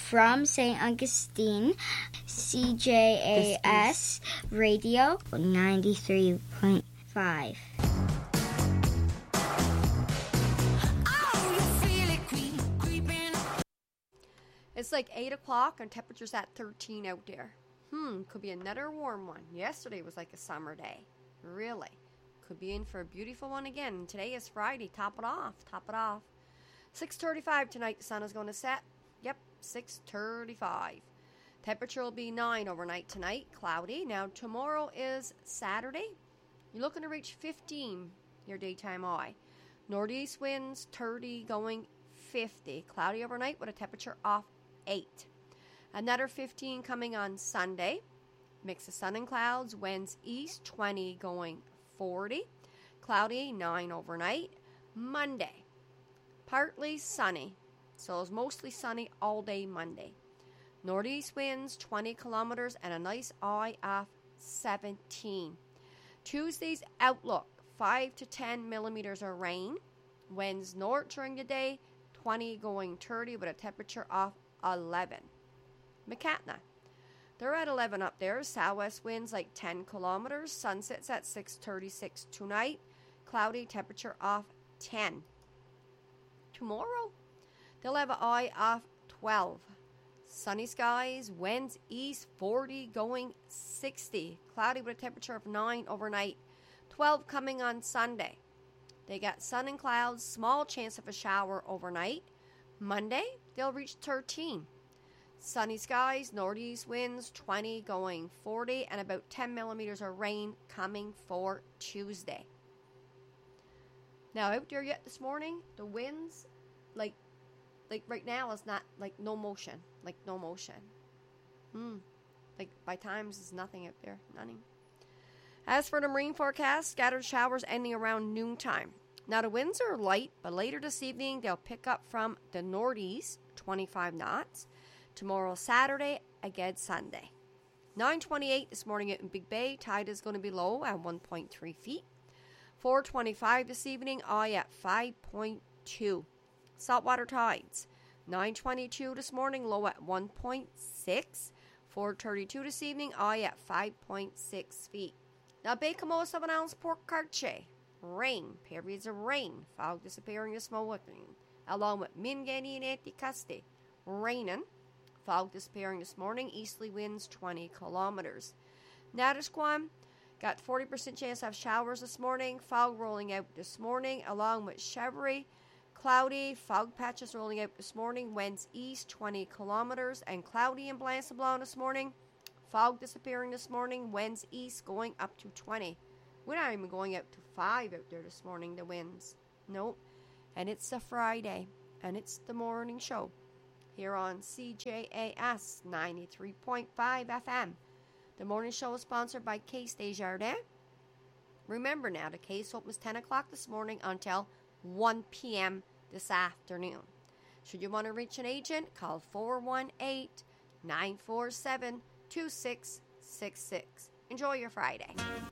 from St. Augustine, CJAS Radio 93.5. It's like 8 o'clock and temperature's at 13 out there. Could be another warm one. Yesterday was like a summer day. Really. Could be in for a beautiful one again. Today is Friday. Top it off. 6:35 tonight, the sun is going to set. Yep, 6:35. Temperature will be 9 overnight tonight. Cloudy. Now, tomorrow is Saturday. You're looking to reach 15, your daytime high. Northeast winds, 30 going 50. Cloudy overnight with a temperature of 8. Another 15 coming on Sunday. Mix of sun and clouds. Winds east, 20 going 40. Cloudy, 9 overnight. Monday, partly sunny. So it's mostly sunny all day Monday. Northeast winds, 20 kilometers and a nice high of 17. Tuesday's outlook, 5 to 10 millimeters of rain. Winds north during the day, 20 going 30 with a temperature of 11. McCatna, they're at 11 up there. Southwest winds like 10 kilometers. Sunsets at 6:36 tonight. Cloudy, temperature of 10. Tomorrow, they'll have a high of 12. Sunny skies, winds east 40 going 60. Cloudy with a temperature of 9 overnight. 12 coming on Sunday. They got sun and clouds, small chance of a shower overnight. Monday, they'll reach 13. Sunny skies, northeast winds, 20 going 40, and about 10 millimeters of rain coming for Tuesday. Now, out there yet this morning, the winds, like right now, is not, no motion. Like, by times, it's nothing out there. Nothing. As for the marine forecast, scattered showers ending around noontime. Now, the winds are light, but later this evening, they'll pick up from the northeast, 25 knots. Tomorrow, Saturday, again Sunday. 9:28 this morning out in Big Bay. Tide is going to be low at 1.3 feet. 4:25 this evening, high at 5.2. Saltwater tides. 9:22 this morning, low at 1.6. 4:32 this evening, high at 5.6 feet. Now, Baie-Comeau, 7 ounce Port Cartier. Rain, periods of rain. Fog disappearing this morning. Along with Minganny and Anticaste. Raining. Fog disappearing this morning. Easterly winds 20 kilometers. Natisquam got 40% chance of showers this morning. Fog rolling out this morning. Along with Chevery. Cloudy. Fog patches rolling out this morning. Winds east 20 kilometers. And cloudy in Blanc-Sablon this morning. Fog disappearing this morning. Winds east going up to 20. We're not even going up to 5 out there this morning, the winds. Nope. And it's a Friday. And it's the morning show. Here on CJAS 93.5 FM. The morning show is sponsored by Case Desjardins. Remember now, the case opens 10 o'clock this morning until 1 p.m. this afternoon. Should you want to reach an agent, call 418-947-2666. Enjoy your Friday.